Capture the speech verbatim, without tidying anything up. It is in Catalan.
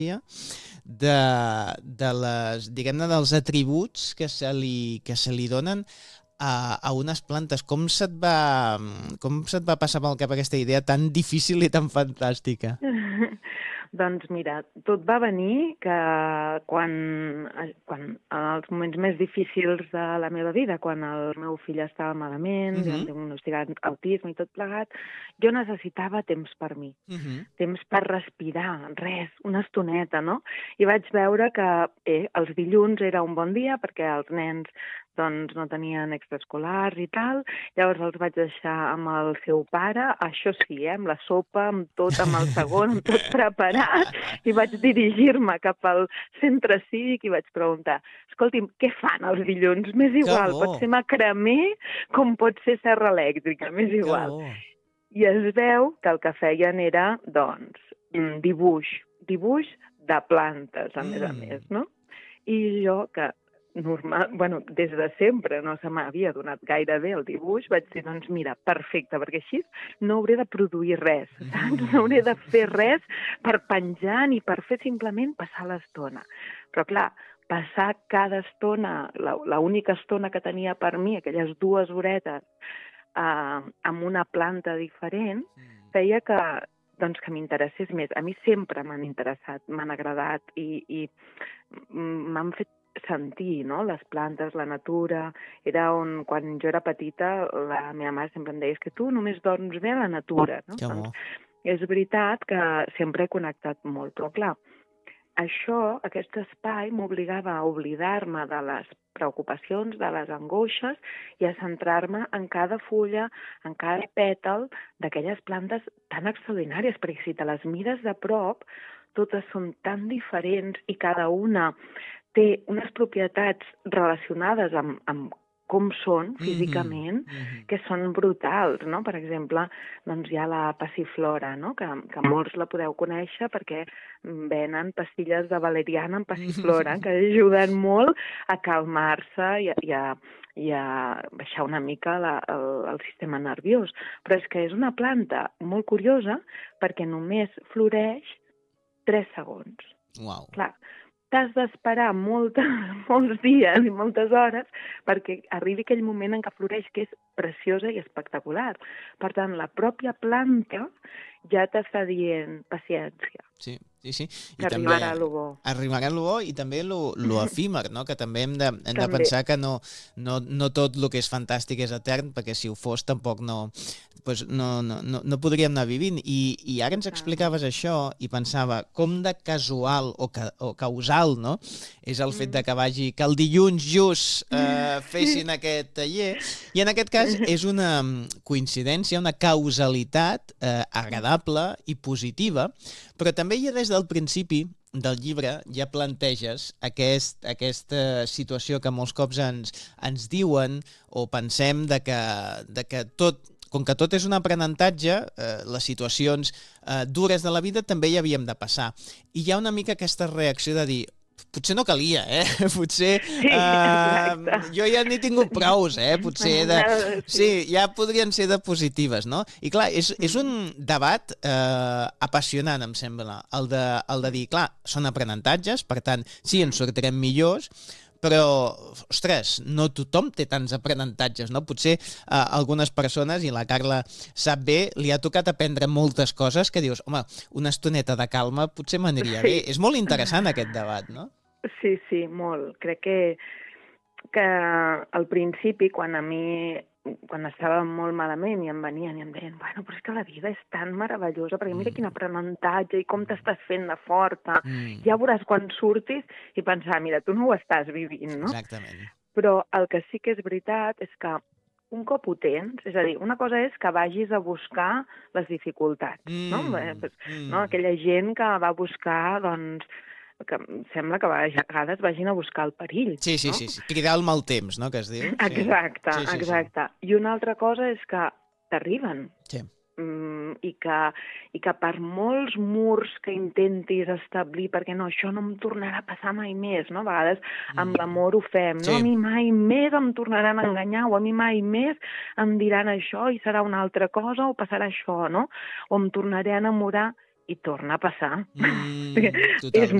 de, de les, diguem-ne, dels atributs que se li, que se li donen a, a unes plantes. Com se't va, com se't va passar pel cap aquesta idea tan difícil i tan fantàstica? Doncs mira, tot va venir que quan, quan en els moments més difícils de la meva vida, quan el meu fill estava malament, uh-huh. li vam diagnosticar autisme i tot plegat, jo necessitava temps per mi, uh-huh. temps per respirar, res, una estoneta, no? I vaig veure que eh, els dilluns era un bon dia perquè els nens doncs no tenien extraescolars i tal, llavors els vaig deixar amb el seu pare, això sí, eh, amb la sopa, amb tot, amb el segon, amb tot preparat, i vaig dirigir-me cap al centre cívic i vaig preguntar, escolti'm, què fan els dilluns? M'és igual, pot ser macramé com pot ser serra elèctrica, m'és igual. I es veu que el que feien era, doncs, dibuix, dibuix de plantes, a més a més, no? I jo, que normal, bueno, des de sempre no se m'havia donat gaire bé el dibuix, vaig dir, doncs mira, perfecte, perquè així no hauré de produir res, saps? No hauré de fer res per penjar ni per fer simplement passar l'estona. Però clar, passar cada estona, l'única estona que tenia per mi, aquelles dues horetes, eh, amb una planta diferent, feia que doncs que m'interessés més. A mi sempre m'han interessat, m'han agradat i, i m'han fet sentir, no?, les plantes, la natura. Era on, quan jo era petita, la meva mare sempre em deia que tu només dorms bé a la natura, no? Doncs és veritat que sempre he connectat molt, però clar, això, aquest espai m'obligava a oblidar-me de les preocupacions, de les angoixes i a centrar-me en cada fulla, en cada pètal d'aquelles plantes tan extraordinàries, perquè si te les mires de prop, totes són tan diferents i cada una té unes propietats relacionades amb, amb com són físicament, mm-hmm. que són brutals, no? Per exemple, doncs hi ha la passiflora, no? que, que molts la podeu conèixer perquè venen pastilles de valeriana amb passiflora, que ajuden molt a calmar-se i, i, a, i a baixar una mica la, el, el sistema nerviós. Però és que és una planta molt curiosa perquè només floreix tres segons. Uau. Clar, t'has d'esperar moltes, molts dies i moltes hores perquè arribi aquell moment en què floreix, que és preciosa i espectacular. Per tant, la pròpia planta ja t'està dient paciència. Sí, sí, sí. I que arribarà lo bo. Arribarà lo bo i també lo, lo efímer, no? Que també hem de, hem de pensar que no, no, no tot el que és fantàstic és etern, perquè si ho fos tampoc no, pues no, no, no, no podríem anar vivint. I, i ara ens explicaves això i pensava com de casual o, ca, o causal, no?, és el fet de que vagi, que el dilluns just eh, fessin aquest taller, i en aquest cas és una coincidència, una causalitat eh, agradable i positiva, però també ja des del principi del llibre ja planteges aquest, aquesta situació que molts cops ens, ens diuen o pensem de que, de que tot, com que tot és un aprenentatge, eh, les situacions eh, dures de la vida també hi havíem de passar. I hi ha una mica aquesta reacció de dir, potser no calia, eh? Potser sí, uh, jo ja n'he tingut prous, eh? Potser de... Sí, ja podrien ser de positives, no? I clar, és, és un debat eh, apassionant, em sembla, el de, el de dir, clar, són aprenentatges, per tant, sí, ens sortirem millors, però, ostres, no tothom té tants aprenentatges, no? Potser eh, algunes persones, i la Carla sap bé, li ha tocat aprendre moltes coses que dius, home, una estoneta de calma potser m'aniria bé. És molt interessant aquest debat, no? Sí, sí, molt. Crec que, que al principi, quan a mi quan estava molt malament i em venien i em deien, bueno, però és que la vida és tan meravellosa, perquè mira quin aprenentatge i com t'estàs fent de forta, mm. ja veuràs quan surtis, i pensar, mira, tu no ho estàs vivint, no? Exactament. Però el que sí que és veritat és que un cop ho tens, és a dir, una cosa és que vagis a buscar les dificultats, mm. no? Mm. no? Aquella gent que va a buscar, doncs, que sembla que a vegades vagin a buscar el perill. Sí, sí, no? sí, sí. Cridar el mal temps, no?, que es diu. Exacte, sí, sí, exacte. Sí. I una altra cosa és que t'arriben. Sí. Mm, i, que, I que per molts murs que intentis establir, perquè no, això no em tornarà a passar mai més, no? A vegades amb mm. l'amor ho fem, sí. no? A mi mai més em tornaran a enganyar, o a mi mai més em diran això i serà una altra cosa, o passarà això, no? O em tornaré a enamorar. i torna a passar. Mm, és totalment.